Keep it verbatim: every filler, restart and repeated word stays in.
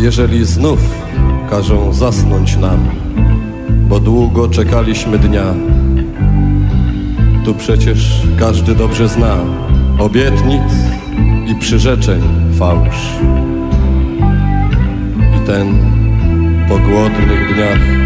jeżeli znów każą zasnąć nam, bo długo czekaliśmy dnia. Tu przecież każdy dobrze zna obietnic i przyrzeczeń fałsz. I ten po głodnych dniach